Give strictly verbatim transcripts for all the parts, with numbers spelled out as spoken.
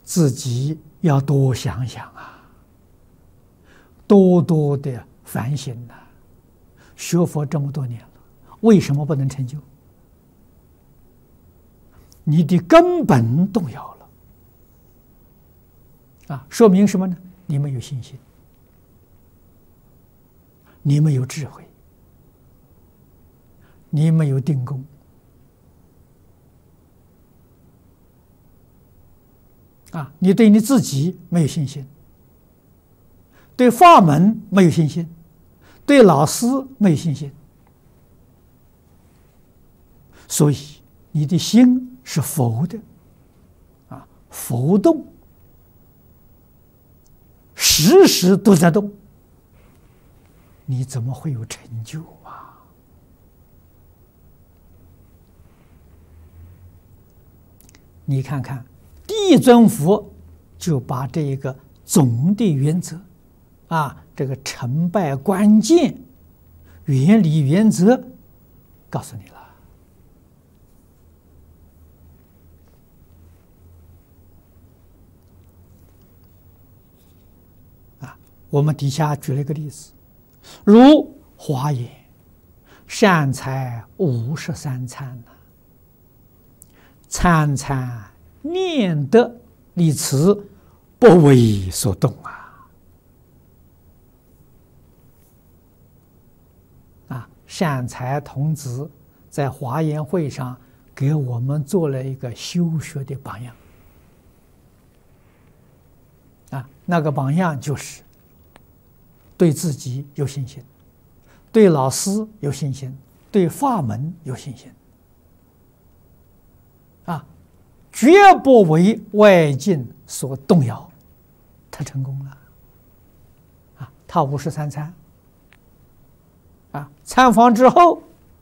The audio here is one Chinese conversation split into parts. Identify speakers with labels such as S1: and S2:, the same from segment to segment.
S1: 自己要多想想啊，多多的反省呐、啊。学佛这么多年了，为什么不能成就？你的根本动摇了啊！说明什么呢？你没有信心，你没有智慧，你没有定功啊！你对你自己没有信心，对法门没有信心，对老师没有信心，所以你的心是浮的啊，浮动，时时都在动，你怎么会有成就啊？你看看地尊佛就把这一个总的原则啊，这个成败关键原理原则告诉你了啊。我们底下举了一个例子，如华严善财五十三参呐，参参念得离词，不为所动啊。啊，善财童子在华严会上给我们做了一个修学的榜样。啊，那个榜样就是对自己有信心，对老师有信心，对法门有信心。啊，绝不为外境所动摇，他成功了。啊，他五十三参。啊，参访之后，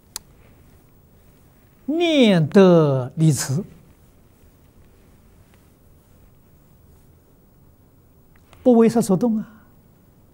S1: 念得离词，不为他所动啊。